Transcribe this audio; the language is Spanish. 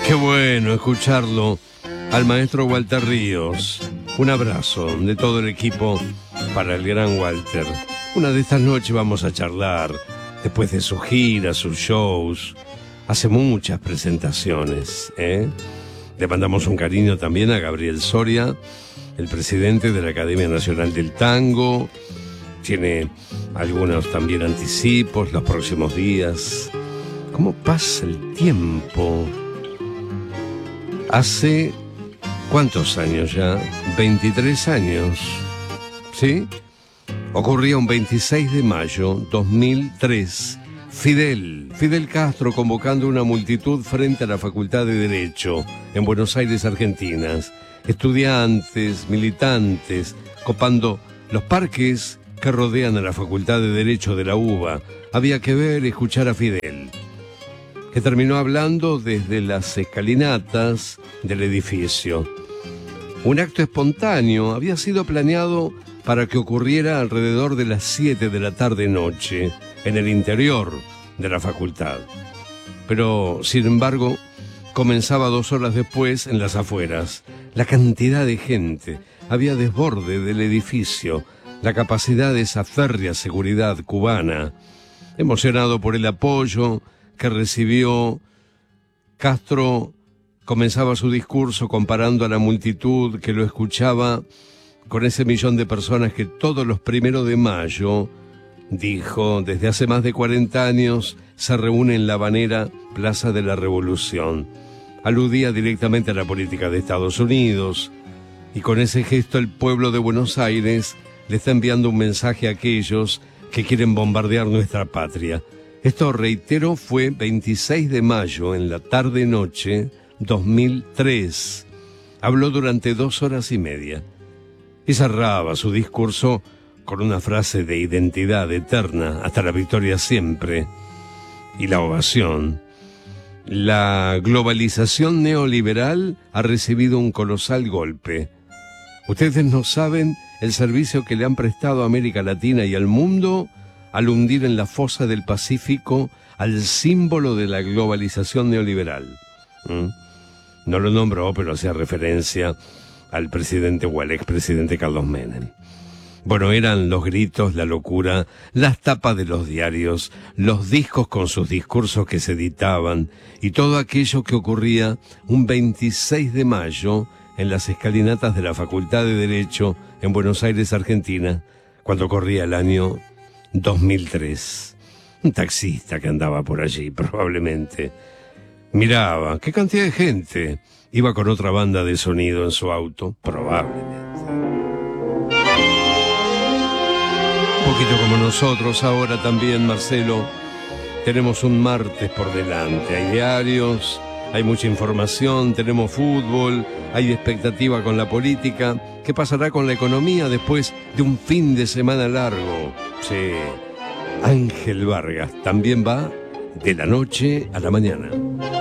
Qué bueno escucharlo al maestro Walter Ríos. Un abrazo de todo el equipo para el gran Walter. Una de estas noches vamos a charlar después de su gira, sus shows. Hace muchas presentaciones, ¿eh? Le mandamos un cariño también a Gabriel Soria, el presidente de la Academia Nacional del Tango. Tiene algunos también anticipos los próximos días. ¿Cómo pasa el tiempo? Hace, ¿cuántos años ya? 23 años, ¿sí? Ocurría un 26 de mayo 2003. Fidel Castro convocando una multitud frente a la Facultad de Derecho en Buenos Aires, Argentina. Estudiantes, militantes, copando los parques que rodean a la Facultad de Derecho de la UBA. Había que ver y escuchar a Fidel, que terminó hablando desde las escalinatas del edificio. Un acto espontáneo había sido planeado para que ocurriera alrededor de las 7 de la tarde-noche en el interior de la facultad. Pero, sin embargo, comenzaba 2 horas después en las afueras. La cantidad de gente había desborde del edificio, la capacidad de esa férrea seguridad cubana. Emocionado por el apoyo que recibió, Castro comenzaba su discurso comparando a la multitud que lo escuchaba con ese millón de personas que todos los 1 de mayo, dijo, desde hace más de 40 años, se reúne en la Habanera, Plaza de la Revolución. Aludía directamente a la política de Estados Unidos, y con ese gesto el pueblo de Buenos Aires le está enviando un mensaje a aquellos que quieren bombardear nuestra patria. Esto, reitero, fue 26 de mayo, en la tarde-noche 2003. Habló durante 2 horas y media. Y cerraba su discurso con una frase de identidad eterna, hasta la victoria siempre. Y la ovación. La globalización neoliberal ha recibido un colosal golpe. Ustedes no saben el servicio que le han prestado a América Latina y al mundo al hundir en la fosa del Pacífico al símbolo de la globalización neoliberal. No lo nombró, pero hacía referencia al presidente o al expresidente Carlos Menem. Bueno, eran los gritos, la locura, las tapas de los diarios, los discos con sus discursos que se editaban y todo aquello que ocurría un 26 de mayo en las escalinatas de la Facultad de Derecho en Buenos Aires, Argentina, cuando corría el año 2003. Un taxista que andaba por allí, probablemente. Miraba, qué cantidad de gente. Iba con otra banda de sonido en su auto, probablemente. Un poquito como nosotros ahora también, Marcelo. Tenemos un martes por delante. Hay diarios, hay mucha información, tenemos fútbol, hay expectativa con la política. ¿Qué pasará con la economía después de un fin de semana largo? Sí, Ángel Vargas también va de la noche a la mañana.